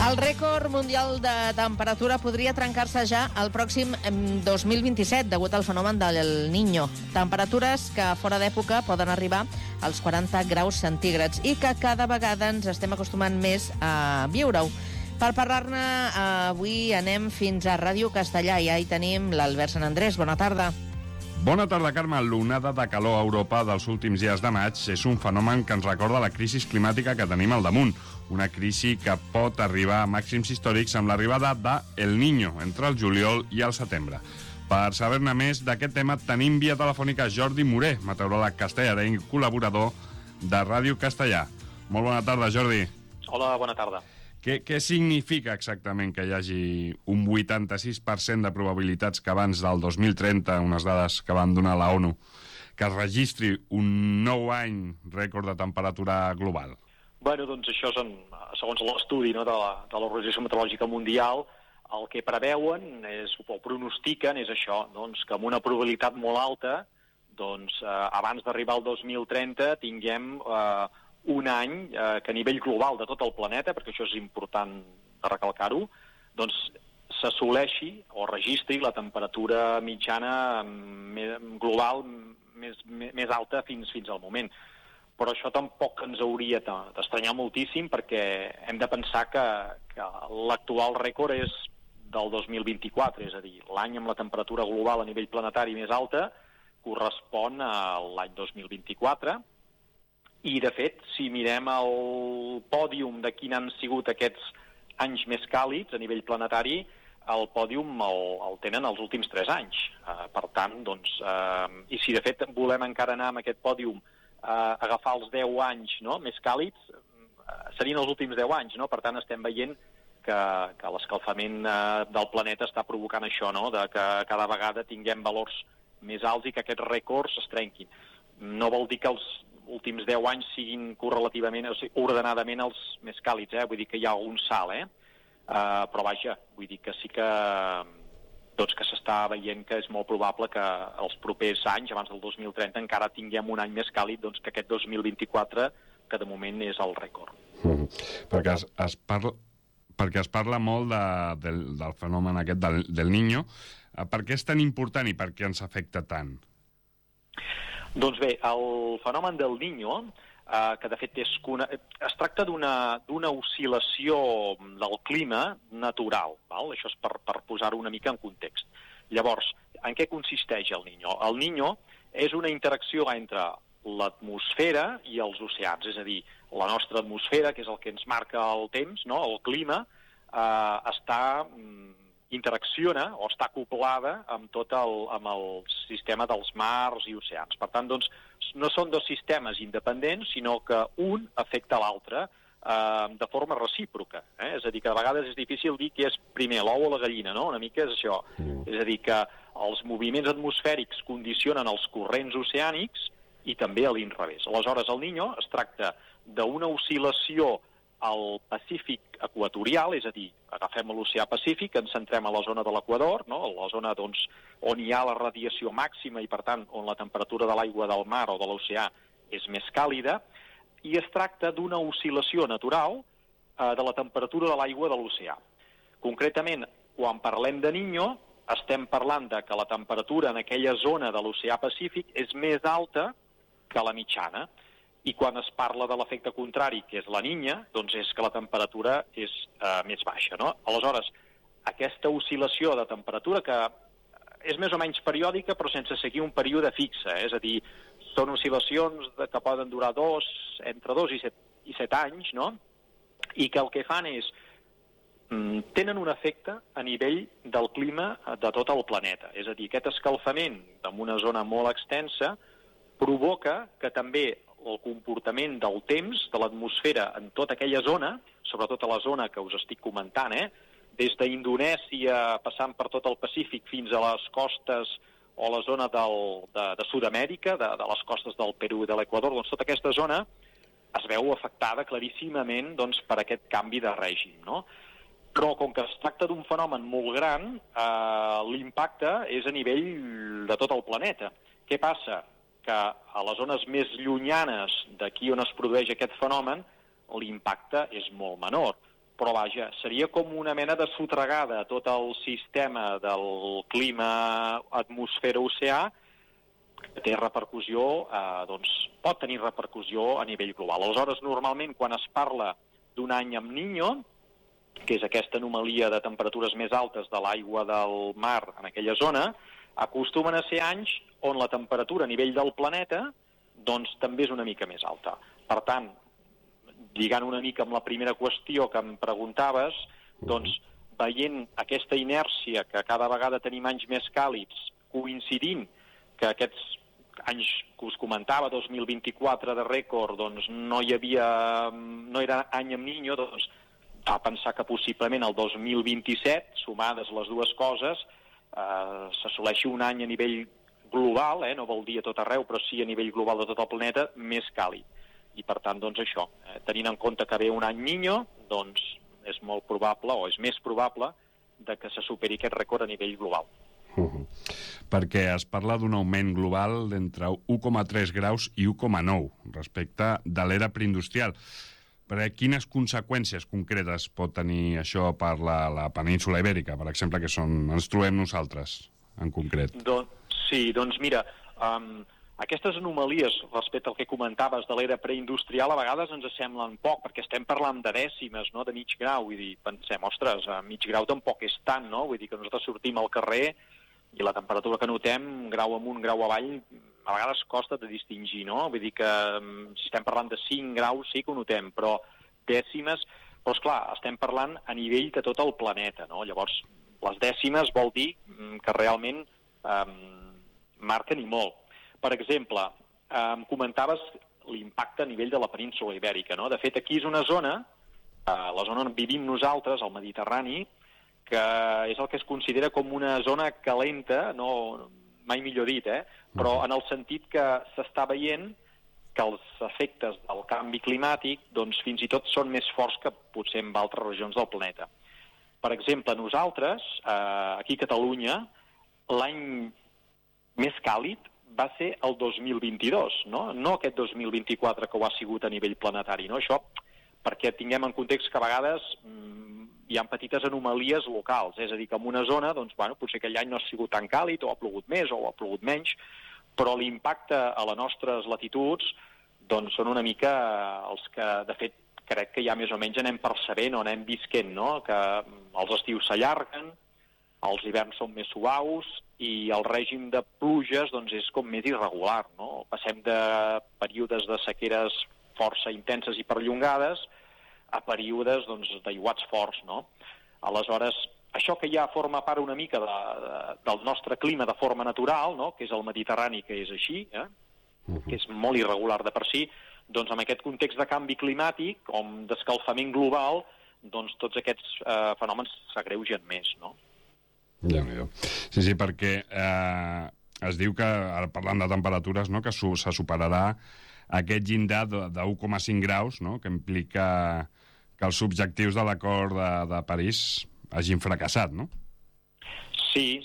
El rècord mundial de temperatura podria trencar-se ja el pròxim 2027 degut al fenomen del Niño. Temperatures que fora d'època poden arribar als 40 graus centígrads i que cada vegada ens estem acostumant més a viure-ho. Per parlar-ne, avui anem fins a Ràdio Castellà i ja hi tenim l'Albert Sant Andrés. Bona tarda. Bona tarda, Carme. L'onada de calor a Europa dels últims dies de maig és un fenomen que ens recorda la crisi climàtica que tenim al damunt. Una crisi que pot arribar a màxims històrics amb l'arribada de El Niño entre el juliol i el setembre. Per saber-ne més d'aquest tema tenim via telefònica Jordi Moré, meteoròleg castellarenc i col·laborador de Ràdio Castellà. Molt bona tarda, Jordi. Hola, bona tarda. Què significa exactament que hi hagi un 86% de probabilitats que abans del 2030, unes dades que van donar la ONU, que es registri un nou any rècord de temperatura global? Bueno, doncs això és, segons l'estudi de l'Organització Meteorològica Mundial, el que preveuen o pronostiquen és això, doncs, que amb una probabilitat molt alta, doncs, abans d'arribar al 2030 tinguem un any que a nivell global de tot el planeta, perquè això és important de recalcar-ho, doncs s'assoleixi o registri la temperatura mitjana global més alta fins al moment. Però això tampoc ens hauria d'estranyar moltíssim perquè hem de pensar que l'actual rècord és del 2024, és a dir, l'any amb la temperatura global a nivell planetari més alta correspon a l'any 2024. I, de fet, si mirem el pòdium de quin han sigut aquests anys més càlids a nivell planetari, el pòdium el tenen els últims 3 anys. Per tant, doncs, i si de fet volem encara anar amb aquest pòdium a agafar els 10 anys més càlids, serien els últims 10 anys, no? Per tant, estem veient que l'escalfament del planeta està provocant això, no? De que cada vegada tinguem valors més alts i que aquests rècords es trenquin. No vol dir que els últims 10 anys siguin correlativament, o sigui, ordenadament els més càlids, vull dir que hi ha algun salt, però vaja, vull dir que sí que doncs que s'està veient que és molt probable que els propers anys, abans del 2030, encara tinguem un any més càlid doncs, que aquest 2024, que de moment és el rècord. Perquè es parla molt del fenomen aquest del Niño. Per què és tan important i per què ens afecta tant? Doncs bé, el fenomen del Niño, que de fet es tracta d'una oscil·lació del clima natural, val? Això és per posar-ho una mica en context. Llavors, en què consisteix el Niño? El Niño és una interacció entre l'atmosfera i els oceans, és a dir, la nostra atmosfera, que és el que ens marca el temps, no? El clima, interacciona o està acoplada amb amb el sistema dels mars i oceans. Per tant, doncs, no són dos sistemes independents, sinó que un afecta l'altre de forma recíproca. És a dir, que a vegades és difícil dir què és primer, l'ou o la gallina, no? Una mica és això. És a dir, que els moviments atmosfèrics condicionen els corrents oceànics i també a l'inrevés. Aleshores, el Niño es tracta d'una oscil·lació al Pacífic equatorial, és a dir, agafem l'oceà Pacífic, ens centrem a la zona de l'Equador, no? La zona doncs, on hi ha la radiació màxima i, per tant, on la temperatura de l'aigua del mar o de l'oceà és més càlida, i es tracta d'una oscil·lació natural de la temperatura de l'aigua de l'oceà. Concretament, quan parlem de Niño, estem parlant de que la temperatura en aquella zona de l'oceà Pacífic és més alta que la mitjana, i quan es parla de l'efecte contrari, que és la Niña, doncs és que la temperatura és més baixa, no? Aleshores, aquesta oscil·lació de temperatura, que és més o menys periòdica, però sense seguir un període fixe, és a dir, són oscil·lacions que poden durar entre 2 i 7 anys, no? I que el que fan és tenen un efecte a nivell del clima de tot el planeta. És a dir, aquest escalfament en una zona molt extensa provoca que també el comportament del temps, de l'atmosfera en tota aquella zona, sobretot a la zona que us estic comentant, des d'Indonèsia, passant per tot el Pacífic fins a les costes o la zona de Sud-amèrica, de les costes del Perú i de l'Equador, doncs tota aquesta zona es veu afectada claríssimament doncs, per aquest canvi de règim, no? Però com que es tracta d'un fenomen molt gran, l'impacte és a nivell de tot el planeta. Què passa? Que a les zones més llunyanes d'aquí on es produeix aquest fenomen l'impacte és molt menor. però vaja, seria com una mena de sotregada a tot el sistema del clima atmosfera-oceà, que té repercussió, doncs pot tenir repercussió a nivell global. Aleshores, normalment, quan es parla d'un any amb Niño, que és aquesta anomalia de temperatures més altes de l'aigua del mar en aquella zona, acostumen a ser anys on la temperatura a nivell del planeta doncs també és una mica més alta. Per tant, lligant una mica amb la primera qüestió que em preguntaves, doncs veient aquesta inèrcia que cada vegada tenim anys més càlids, coincidint que aquests anys que us comentava, 2024 de rècord, doncs no era any amb Niño, doncs fa pensar que possiblement el 2027, sumades les dues coses, s'assoleixi un any a nivell global, no vol dir a tot arreu, però sí a nivell global de tot el planeta, més càlid. I per tant, doncs això, tenint en compte que ve un any Niño, doncs és molt probable, o és més probable, de que se superi aquest rècord a nivell global. Perquè es parla d'un augment global d'entre 1,3 graus i 1,9 respecte de l'era preindustrial. Però quines conseqüències concretes pot tenir això per la península Ibèrica, per exemple, que ens trobem nosaltres en concret? Doncs mira, aquestes anomalies respecte al que comentaves de l'era preindustrial a vegades ens semblen poc, perquè estem parlant de dècimes, no?, de mig grau, vull dir, pensem, ostres, mig grau tampoc és tant, no? Vull dir que nosaltres sortim al carrer i la temperatura que notem, grau amunt, grau avall, a vegades costa de distingir, no? Vull dir que si estem parlant de 5 graus sí que ho notem, però dècimes... Però, esclar, estem parlant a nivell de tot el planeta, no? Llavors, les dècimes vol dir que realment marquen i molt. Per exemple, em comentaves l'impacte a nivell de la península Ibèrica, no? De fet, aquí és una zona, la zona on vivim nosaltres, al Mediterrani, que és el que es considera com una zona calenta, no, mai millor dit, però en el sentit que s'està veient que els efectes del canvi climàtic doncs, fins i tot són més forts que potser en altres regions del planeta. Per exemple, nosaltres, aquí a Catalunya, l'any més càlid va ser el 2022, no aquest 2024 que ho ha sigut a nivell planetari. No? Això perquè tinguem en context que a vegades hi ha petites anomalies locals, és a dir, que en una zona, doncs, potser aquell any no ha sigut tan càlid, o ha plogut més, o ha plogut menys, però l'impacte a les nostres latituds doncs, són una mica els que, de fet, crec que ja més o menys anem percebent o anem visquent, no? Que els estius s'allarguen, els hiverns són més suaus i el règim de pluges doncs, és com més irregular, no? Passem de períodes de sequeres força intenses i perllongades a períodes doncs, d'aiguats forts, no? Aleshores, això que ja forma part una mica del nostre clima de forma natural, no? Que és el Mediterrani, que és així, que és molt irregular de per si, doncs amb aquest context de canvi climàtic, com d'escalfament global, doncs tots aquests fenòmens s'agreugen més, no? Déu-n'hi-do. Sí, perquè es diu que, ara parlant de temperatures, no, que se superarà aquest llindar de 1,5 graus, no, que implica que els objectius de l'acord de París hagin fracassat, no? Sí,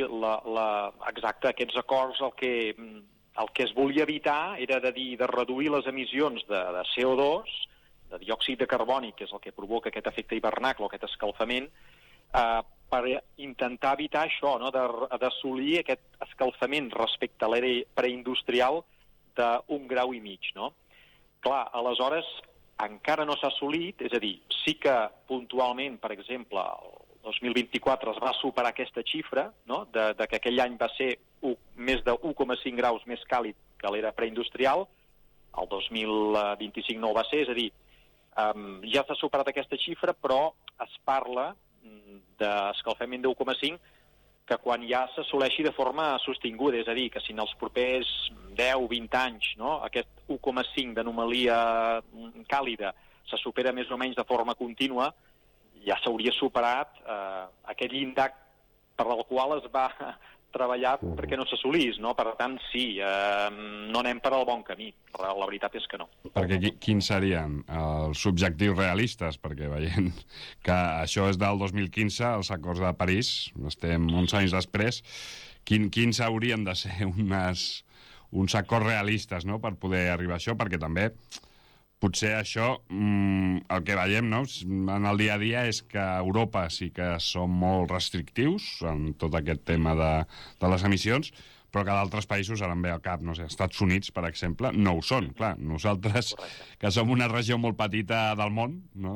exacte. Aquests acords el que es volia evitar era de reduir les emissions de CO2, de diòxid de carboni, que és el que provoca aquest efecte hivernacle o aquest escalfament, per intentar evitar això, no? D'assolir aquest escalfament respecte a l'era preindustrial d'1,5 graus, no? Clar, aleshores encara no s'ha assolit, és a dir, sí que puntualment, per exemple, el 2024 es va superar aquesta xifra, no? De que aquell any va ser més de 1,5 graus més càlid que l'era preindustrial, el 2025 no ho va ser, és a dir, ja s'ha superat aquesta xifra, però es parla d'escalfament de 1,5 que quan ja s'assoleixi de forma sostinguda, és a dir, que si en els propers 10-20 anys, no, aquest 1,5 d'anomalia càlida se supera més o menys de forma contínua, ja s'hauria superat aquest llindar per al qual es va treballar perquè no s'assolís, no? Per tant, sí, no anem per al bon camí. La veritat és que no. Perquè quins serien els objectius realistes? Perquè veient que això és del 2015, els acords de París, estem uns anys després, quins haurien de ser uns acords realistes, no?, per poder arribar a això? Perquè també Potser això, el que veiem, no?, en el dia a dia és que a Europa sí que són molt restrictius en tot aquest tema de les emissions, però que d'altres països, ara em ve al cap, no sé, Estats Units, per exemple, no ho són. Clar, nosaltres, que som una regió molt petita del món, no?,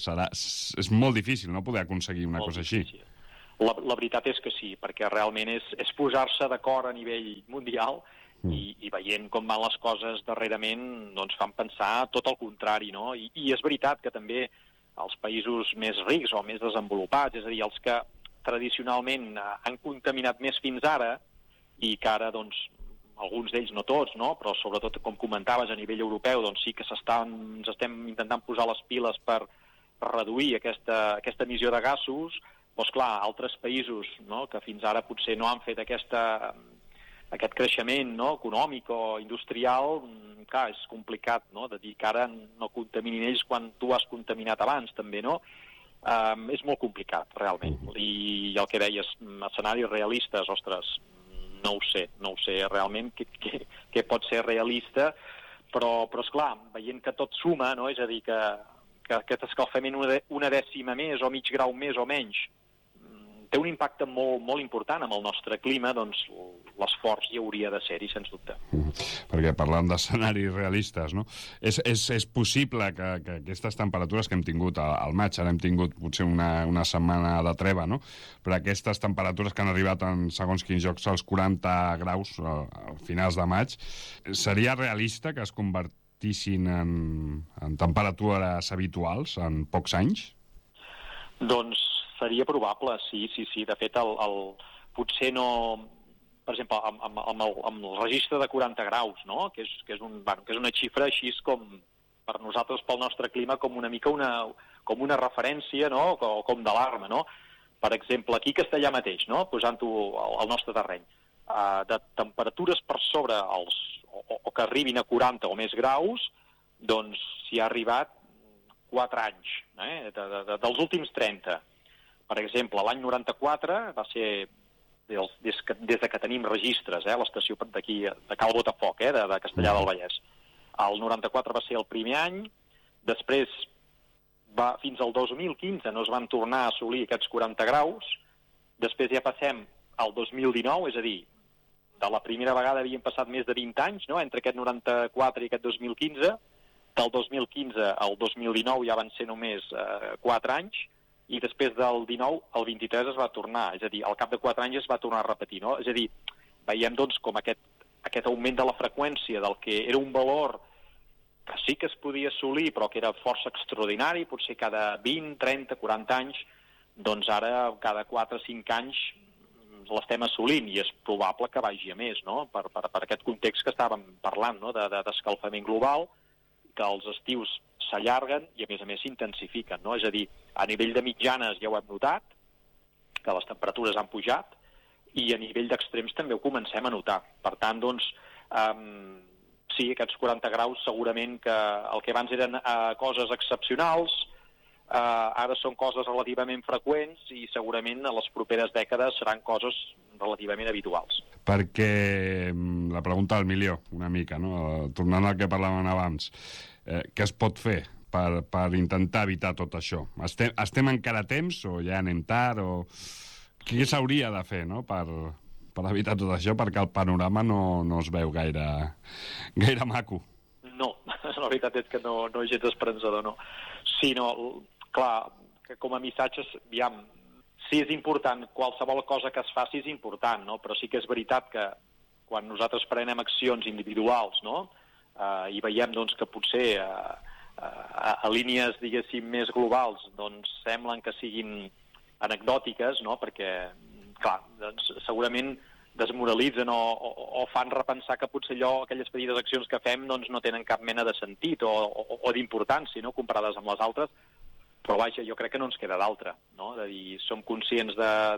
és molt difícil, no?, poder aconseguir una cosa així. La veritat és que sí, perquè realment és posar-se d'acord a nivell mundial i veient com van les coses darrerament, doncs fan pensar tot el contrari, no? I és veritat que també els països més rics o més desenvolupats, és a dir, els que tradicionalment han contaminat més fins ara, i que ara, doncs, alguns d'ells, no tots, no?, però sobretot, com comentaves, a nivell europeu, doncs sí que ens estem intentant posar les piles per reduir aquesta emissió de gasos. Doncs clar, altres països, no?, que fins ara potser no han fet aquest creixement, no?, econòmic o industrial, clar, és complicat, no?, de dir que ara no contaminin ells quan tu has contaminat abans, també, no? És molt complicat, realment. I el que deies, escenaris realistes, ostres, no ho sé realment què pot ser realista, però esclar, veient que tot suma, no?, és a dir, que aquest escalfament una dècima més o mig grau més o menys té un impacte molt, molt important amb el nostre clima, doncs l'esforç hi hauria de ser-hi, sens dubte. Perquè parlant d'escenaris realistes, no?, és possible que aquestes temperatures que hem tingut al maig, ara hem tingut potser una setmana de treva, no?, però aquestes temperatures que han arribat en segons quins llocs als 40 graus a finals de maig, seria realista que es convertissin en temperatures habituals en pocs anys? Doncs seria probable, sí. De fet, potser no... Per exemple, amb el registre de 40 graus, no?, que és una xifra així com, per nosaltres, pel nostre clima, com una mica com una referència, no?, o com d'alarma, no? Per exemple, aquí a Castellà mateix, no?, posant-ho al nostre terreny, de temperatures per sobre o que arribin a 40 o més graus, doncs s'hi ha arribat 4 anys, dels últims 30. Per exemple, l'any 94 va ser, des que tenim registres, l'estació d'aquí, de Cal Botafoc, de Castellà del Vallès. El 94 va ser el primer any, després fins al 2015 no es van tornar a assolir aquests 40 graus, després ja passem al 2019, és a dir, de la primera vegada havien passat més de 20 anys, no?, entre aquest 94 i aquest 2015, del 2015 al 2019 ja van ser només 4 anys, i després del 19 al 23 es va tornar, és a dir, al cap de 4 anys es va tornar a repetir, no? És a dir, veiem, doncs, com aquest augment de la freqüència del que era un valor que sí que es podia assolir, però que era força extraordinari, potser cada 20, 30, 40 anys, doncs ara cada 4 o 5 anys l'estem assolint, i és probable que vagi a més, no?, per aquest context que estàvem parlant, no?, d'escalfament global, que els estius s'allarguen i, a més s'intensifiquen, no? És a dir, a nivell de mitjanes ja ho hem notat, que les temperatures han pujat, i a nivell d'extrems també ho comencem a notar. Per tant, doncs, sí, aquests 40 graus segurament que el que abans eren coses excepcionals, ara són coses relativament freqüents i segurament a les properes dècades seran coses relativament habituals. Perquè la pregunta del milió, una mica, no?, tornant al que parlàvem abans, què es pot fer per intentar evitar tot això? Estem encara a temps o ja anem tard? O què s'hauria de fer, no?, per evitar tot això, perquè el panorama no es veu gaire maco? No, la veritat és que no és gens esperançador, no. Sinó, clar, que com a missatges, aviam, sí, és important, qualsevol cosa que es faci és important, no? Però sí que és veritat que quan nosaltres prenem accions individuals, no?, i veiem, doncs, que potser a línies, diguéssim, més globals, doncs semblen que siguin anecdòtiques, no?, perquè, clar, doncs, segurament desmoralitzen o fan repensar que potser aquelles petites accions que fem, doncs, no tenen cap mena de sentit o d'importància, no?, comparades amb les altres. Però, vaja, jo crec que no ens queda d'altra, no?, de dir, som conscients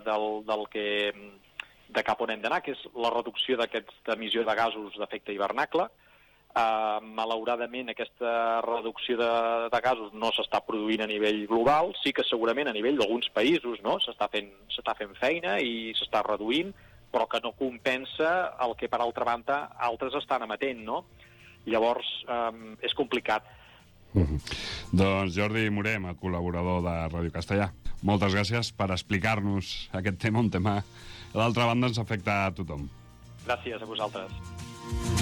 de cap on hem d'anar, que és la reducció d'aquesta emissió de gasos d'efecte hivernacle. Malauradament, aquesta reducció de gasos no s'està produint a nivell global, sí que segurament a nivell d'alguns països, no?, s'està fent feina i s'està reduint, però que no compensa el que, per altra banda, altres estan emetent, no? Llavors, és complicat. Doncs Jordi Morem, el col·laborador de Ràdio Castellà, moltes gràcies per explicar-nos aquest tema, un tema, d'altra banda, ens afecta a tothom. Gràcies a vosaltres.